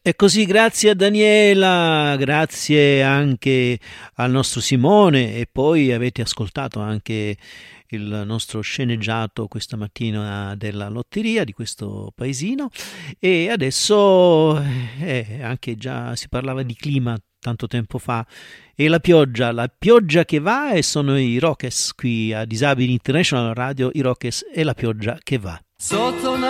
E così grazie a Daniela, grazie anche al nostro Simone e poi avete ascoltato anche il nostro sceneggiato questa mattina della lotteria di questo paesino e adesso anche già si parlava di clima tanto tempo fa e la pioggia che va e sono i Rockets qui a Disabili International Radio, i Rockets e la pioggia che va. Sotto